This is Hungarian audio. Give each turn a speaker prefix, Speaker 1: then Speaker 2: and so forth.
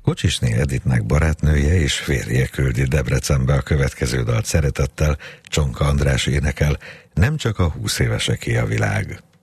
Speaker 1: Kocsisné Editnek barátnője és férje küldi Debrecenbe a következő dalt szeretettel, Csonka András énekel, nem csak a 20 éveseké a világ.